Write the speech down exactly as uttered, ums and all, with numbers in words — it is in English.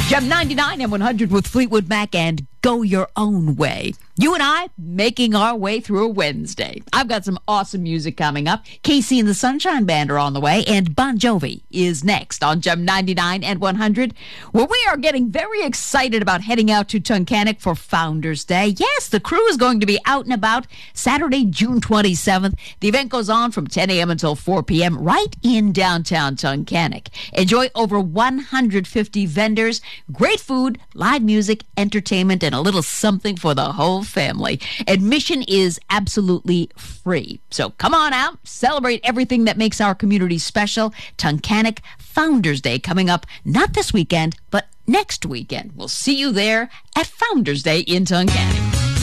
Gem ninety-nine and one hundred with Fleetwood Mac and Go Your Own Way. You and I making our way through a Wednesday. I've got some awesome music coming up. Casey and the Sunshine Band are on the way, and Bon Jovi is next on Gem ninety-nine and one hundred, where we are getting very excited about heading out to Tunkhannock for Founders Day. Yes, the crew is going to be out and about Saturday, June twenty-seventh. The event goes on from ten a.m. until four p.m. right in downtown Tunkhannock. Enjoy over one hundred fifty vendors, great food, live music, entertainment, and a little something for the whole family. Admission is absolutely free. So come on out, celebrate everything that makes our community special. Tunkhannock Founders Day coming up not this weekend, but next weekend. We'll see you there at Founders Day in Tunkhannock.